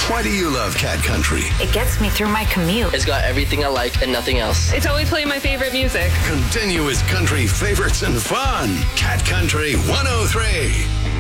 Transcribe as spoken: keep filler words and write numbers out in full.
Why do you love Cat Country? It gets me through my commute. It's got everything I like and nothing else. It's always playing my favorite music. Continuous country favorites and fun. Cat Country one oh three.